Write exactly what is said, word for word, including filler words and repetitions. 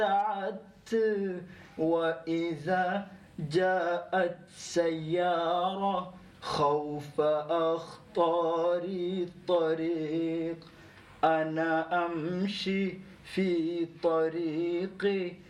سعدت وإذا جاءت سيارة خوف أخطار الطريق، أنا أمشي في طريقي